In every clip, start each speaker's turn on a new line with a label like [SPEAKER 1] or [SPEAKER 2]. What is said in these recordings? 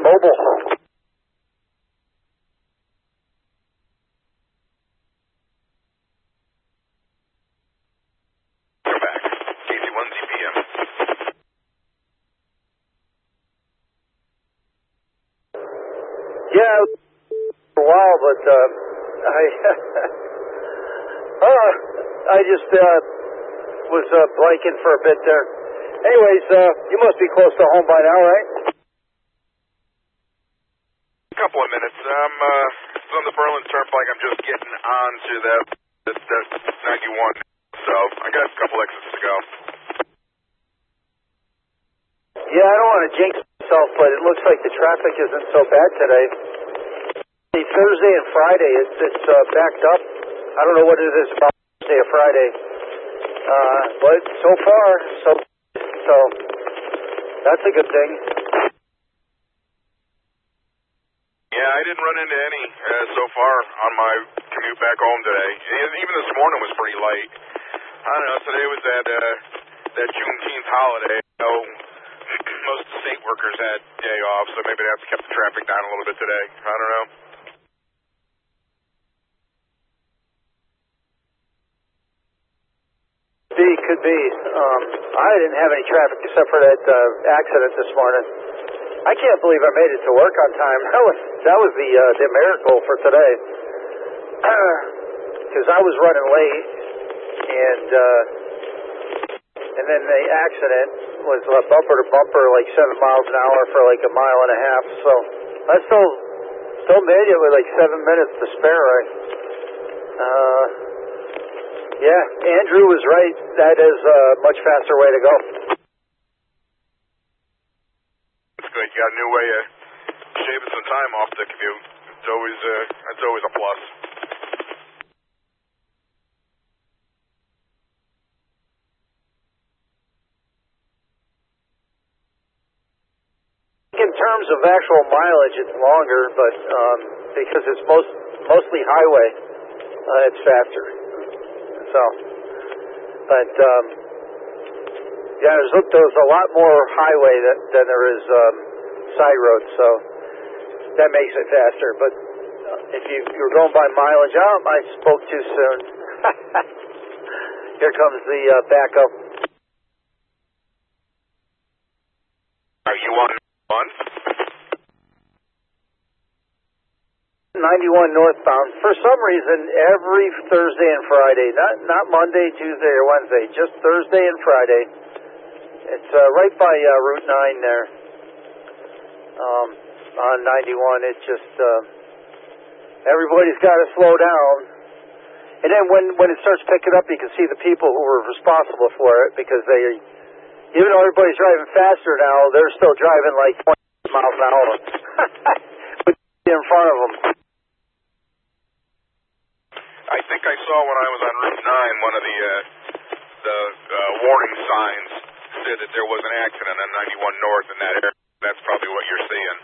[SPEAKER 1] Mobile.
[SPEAKER 2] Back. DC-1 ZPM.
[SPEAKER 1] Yeah, for a while, but I just was blanking for a bit there. Anyways, you must be close to home by now, right?
[SPEAKER 2] A couple of minutes. I'm on the Berlin Turnpike. I'm just getting onto that 91, so I got a couple exits to go.
[SPEAKER 1] Yeah, I don't want to jinx myself, but it looks like the traffic isn't so bad today. Thursday and Friday, it's backed up. I don't know what it is about Thursday or Friday, but so far, so that's a good thing.
[SPEAKER 2] Yeah, I didn't run into any so far on my commute back home today. Even this morning was pretty light. I don't know, today was that Juneteenth holiday. So most state workers had day off, so maybe that's kept the traffic down a little bit today. I don't know.
[SPEAKER 1] Could be. I didn't have any traffic except for that accident this morning. I can't believe I made it to work on time. That was the miracle for today. Because I was running late, and then the accident was bumper to bumper, like 7 miles an hour for like a mile and a half. So I still made it with like 7 minutes to spare. Yeah, Andrew was right. That is a much faster way to go.
[SPEAKER 2] That's good. You got a new way of shaving some time off the commute. That's always a plus.
[SPEAKER 1] In terms of actual mileage, it's longer, but because it's mostly highway, it's faster. So, but yeah, there's a lot more highway than there is side roads, so that makes it faster. But if you're going by mileage, I spoke too soon. Here comes the backup.
[SPEAKER 2] Are you on
[SPEAKER 1] 91 northbound. For some reason, every Thursday and Friday, not Monday, Tuesday, or Wednesday, just Thursday and Friday. It's right by Route 9 there on 91. It's just everybody's got to slow down. And then when it starts picking up, you can see the people who were responsible for it, because even though everybody's driving faster now, they're still driving like 20 miles an hour in front of them.
[SPEAKER 2] I think I saw when I was on Route 9, one of the warning signs said that there was an accident on 91 North in that area. That's probably what you're seeing.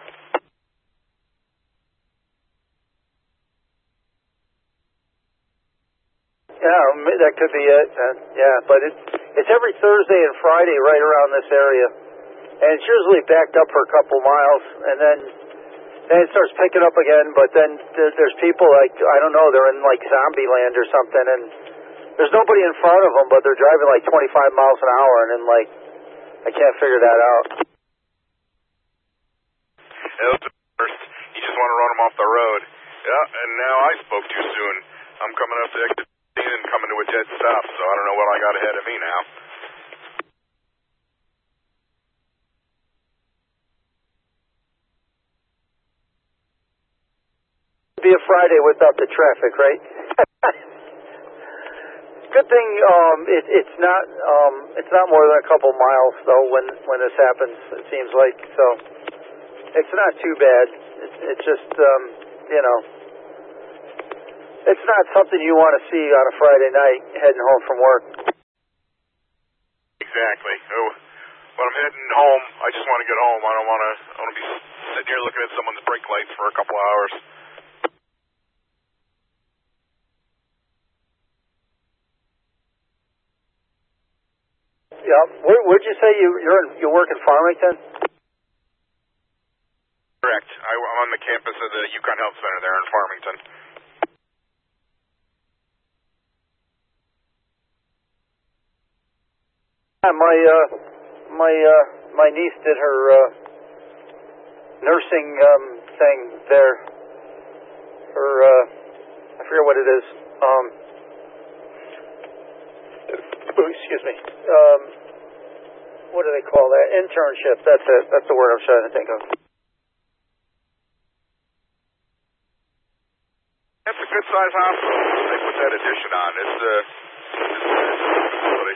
[SPEAKER 1] Yeah, that could be it. Yeah, but it's every Thursday and Friday right around this area, and it's usually backed up for a couple miles, and then it starts picking up again. But then there's people like, I don't know, they're in like zombie land or something, and there's nobody in front of them, but they're driving like 25 miles an hour, and then like I can't figure that out.
[SPEAKER 2] You just want to run them off the road. Yeah, and now I spoke too soon. I'm coming up to exit and coming to a dead stop, so I don't know what I got ahead of me now.
[SPEAKER 1] It'd be a Friday without the traffic, right? Good thing it's not more than a couple miles though when this happens. It seems like, so it's not too bad. It's just it's not something you want to see on a Friday night heading home from work.
[SPEAKER 2] Exactly. Oh, when I'm heading home, I just want to get home. I don't want to be sitting here looking at someone's brake lights for a couple of hours.
[SPEAKER 1] Yeah. Where'd you say you work in Farmington?
[SPEAKER 2] Correct. I'm on the campus of the Yukon Health Center there in Farmington.
[SPEAKER 1] My niece did her nursing thing there. Her I forget what it is. Excuse me. What do they call that? Internship. That's it. That's the word I'm trying to think of.
[SPEAKER 2] That's a good size hospital. They put that addition on. It's a facility.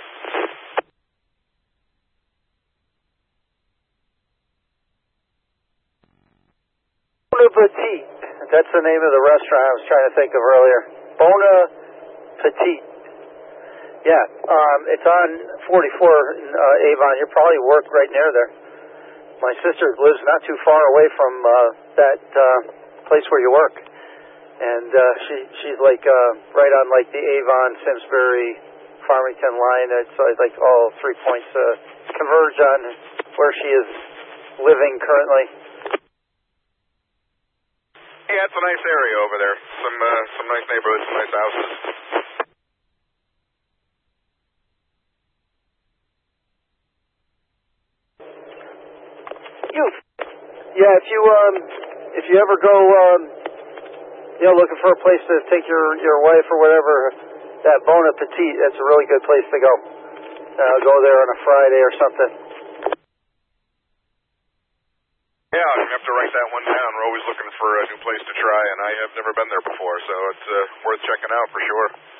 [SPEAKER 1] Bona Petite. That's the name of the restaurant I was trying to think of earlier. Bona Petite. Yeah, it's on 44 in Avon. You probably work right near there. My sister lives not too far away from that place where you work, and she's like right on like the Avon, Simsbury, Farmington line. It's like all 3 points converge on where she is living currently.
[SPEAKER 2] Yeah, it's a nice area over there. Some nice neighborhoods, some nice houses.
[SPEAKER 1] Yeah, if you ever go, looking for a place to take your wife or whatever, that Bona Petite, that's a really good place to go. Go there on a Friday or something.
[SPEAKER 2] Yeah, I have to write that one down. We're always looking for a new place to try, and I have never been there before, so it's worth checking out for sure.